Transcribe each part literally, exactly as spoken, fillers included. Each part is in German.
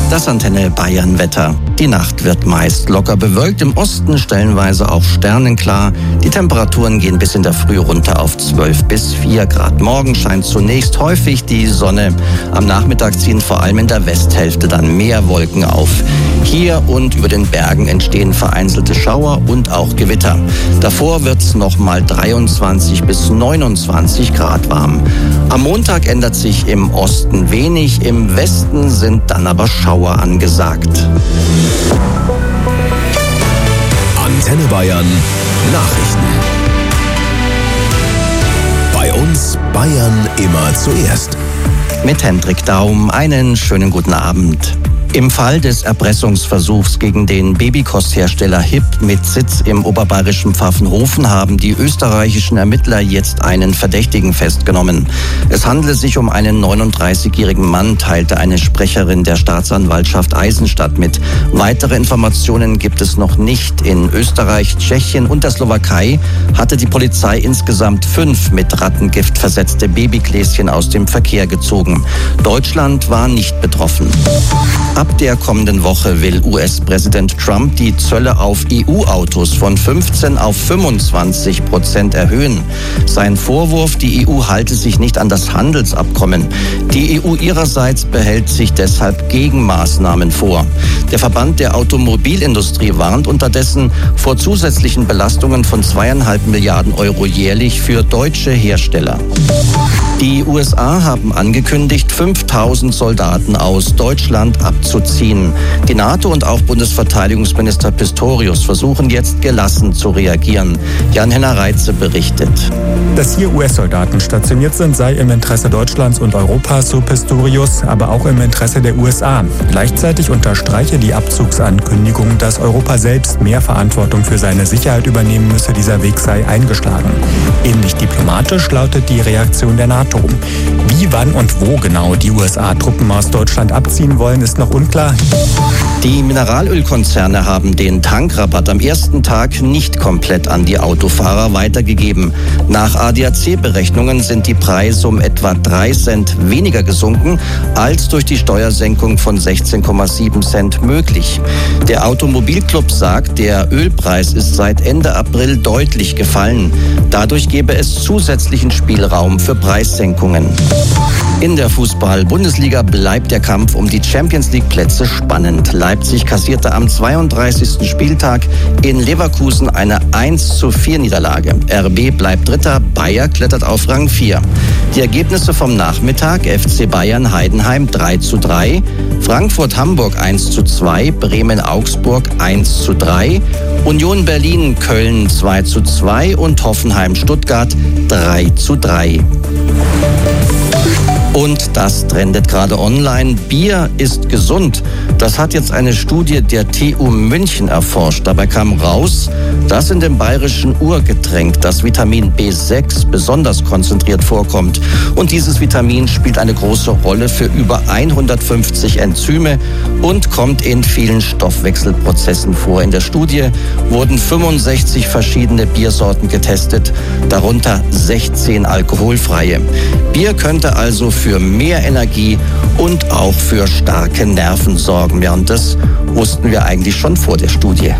Das Antenne Bayern Wetter. Die Nacht wird meist locker bewölkt, im Osten stellenweise auch sternenklar. Die Temperaturen gehen bis in der Früh runter auf zwölf bis vier Grad. Morgen scheint zunächst häufig die Sonne. Am Nachmittag ziehen vor allem in der Westhälfte dann mehr Wolken auf. Hier und über den Bergen entstehen vereinzelte Schauer und auch Gewitter. Davor wird es nochmal dreiundzwanzig bis neunundzwanzig Grad warm. Am Montag ändert sich im Osten wenig, im Westen sind dann aber Schauer angesagt. Antenne Bayern Nachrichten. Bei uns Bayern immer zuerst. Mit Hendrik Daum einen schönen guten Abend. Im Fall des Erpressungsversuchs gegen den Babykosthersteller H I P mit Sitz im oberbayerischen Pfaffenhofen haben die österreichischen Ermittler jetzt einen Verdächtigen festgenommen. Es handele sich um einen neununddreißigjährigen Mann, teilte eine Sprecherin der Staatsanwaltschaft Eisenstadt mit. Weitere Informationen gibt es noch nicht. In Österreich, Tschechien und der Slowakei hatte die Polizei insgesamt fünf mit Rattengift versetzte Babygläschen aus dem Verkehr gezogen. Deutschland war nicht betroffen. Ab der kommenden Woche will U S-Präsident Trump die Zölle auf E U-Autos von fünfzehn auf fünfundzwanzig Prozent erhöhen. Sein Vorwurf, die E U halte sich nicht an das Handelsabkommen. Die E U ihrerseits behält sich deshalb Gegenmaßnahmen vor. Der Verband der Automobilindustrie warnt unterdessen vor zusätzlichen Belastungen von zweieinhalb Milliarden Euro jährlich für deutsche Hersteller. Die U S A haben angekündigt, fünftausend Soldaten aus Deutschland abzuziehen. Die NATO und auch Bundesverteidigungsminister Pistorius versuchen jetzt gelassen zu reagieren. Jan-Henner Reitze berichtet. Dass hier U S-Soldaten stationiert sind, sei im Interesse Deutschlands und Europas, so Pistorius, aber auch im Interesse der U S A. Gleichzeitig unterstreiche die Abzugsankündigung, dass Europa selbst mehr Verantwortung für seine Sicherheit übernehmen müsse. Dieser Weg sei eingeschlagen. Ähnlich diplomatisch lautet die Reaktion der NATO. Wie, wann und wo genau die U S A Truppen aus Deutschland abziehen wollen, ist noch unklar. Die Mineralölkonzerne haben den Tankrabatt am ersten Tag nicht komplett an die Autofahrer weitergegeben. Nach A D A C-Berechnungen sind die Preise um etwa drei Cent weniger gesunken, als durch die Steuersenkung von sechzehn Komma sieben Cent möglich. Der Automobilclub sagt, der Ölpreis ist seit Ende April deutlich gefallen. Dadurch gebe es zusätzlichen Spielraum für Preissenkungen. In der Fußball-Bundesliga bleibt der Kampf um die Champions-League-Plätze spannend. Leipzig kassierte am zweiunddreißigsten Spieltag in Leverkusen eine eins zu vier Niederlage. R B bleibt Dritter, Bayer klettert auf Rang vier. Die Ergebnisse vom Nachmittag: F C Bayern Heidenheim drei zu drei, Frankfurt-Hamburg eins zu zwei, Bremen-Augsburg eins zu drei, Union Berlin-Köln zwei zu zwei und Hoffenheim-Stuttgart drei zu drei. Und das trendet gerade online. Bier ist gesund. Das hat jetzt eine Studie der T U München erforscht. Dabei kam raus, dass in dem bayerischen Urgetränk das Vitamin B sechs besonders konzentriert vorkommt. Und dieses Vitamin spielt eine große Rolle für über hundertfünfzig Enzyme und kommt in vielen Stoffwechselprozessen vor. In der Studie wurden fünfundsechzig verschiedene Biersorten getestet, darunter sechzehn alkoholfreie. Bier könnte also für mehr Energie und auch für starke Nerven sorgen. Ja, und das wussten wir eigentlich schon vor der Studie.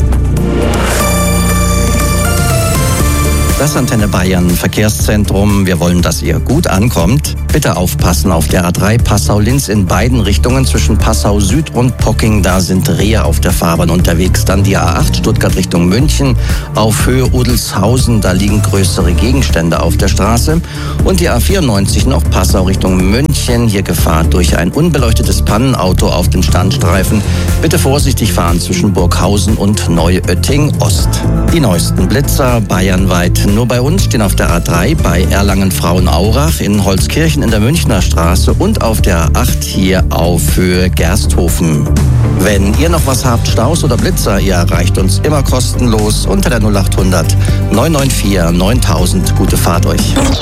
Das Antenne Bayern Verkehrszentrum. Wir wollen, dass ihr gut ankommt. Bitte aufpassen auf der A drei Passau-Linz in beiden Richtungen zwischen Passau Süd und Pocking. Da sind Rehe auf der Fahrbahn unterwegs. Dann die A acht Stuttgart Richtung München auf Höhe Odelshausen. Da liegen größere Gegenstände auf der Straße. Und die A vierundneunzig noch Passau Richtung München. Hier Gefahr durch ein unbeleuchtetes Pannenauto auf dem Standstreifen. Bitte vorsichtig fahren zwischen Burghausen und Neuötting Ost. Die neuesten Blitzer bayernweit. Nur bei uns stehen auf der A drei bei Erlangen-Frauenaurach, in Holzkirchen in der Münchner Straße und auf der A acht hier auf Höhe Gersthofen. Wenn ihr noch was habt, Staus oder Blitzer, ihr erreicht uns immer kostenlos unter der null achthundert neun neun vier neuntausend. Gute Fahrt euch.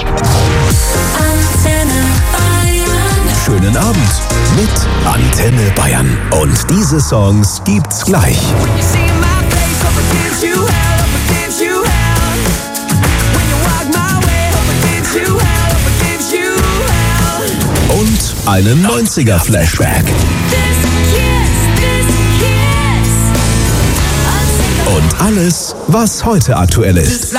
Schönen Abend mit Antenne Bayern. Und diese Songs gibt's gleich. Und einen neunziger Flashback. Alles, was heute aktuell ist.